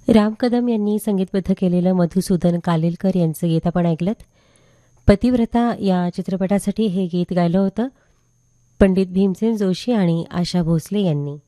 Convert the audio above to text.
राम कदम यांनी संगीतबद्ध केलेलं मधुसूदन कालेलकर यांचं गीत आपण ऐकलं. पतिव्रता या चित्रपटासाठी हे गीत गायलं होतं पंडित भीमसेन जोशी आणि आशा भोसले यांनी.